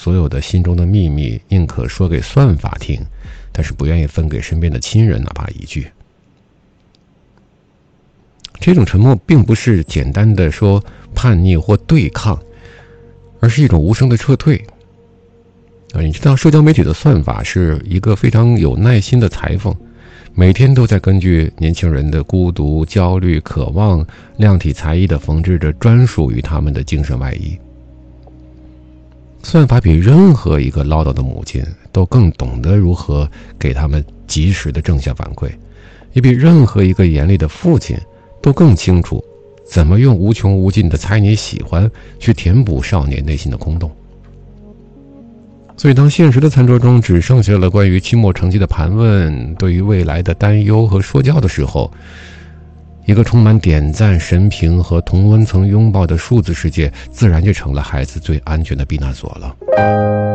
所有的心中的秘密宁可说给算法听，但是不愿意分给身边的亲人哪怕一句。这种沉默并不是简单的说叛逆或对抗，而是一种无声的撤退。你知道社交媒体的算法是一个非常有耐心的裁缝，每天都在根据年轻人的孤独、焦虑、渴望，量体裁衣地缝制着专属于他们的精神外衣。算法比任何一个唠叨的母亲都更懂得如何给他们及时的正向反馈，也比任何一个严厉的父亲都更清楚怎么用无穷无尽的猜你喜欢去填补少年内心的空洞。所以当现实的餐桌中只剩下了关于期末成绩的盘问，对于未来的担忧和说教的时候，一个充满点赞、神评和同温层拥抱的数字世界自然就成了孩子最安全的避难所了。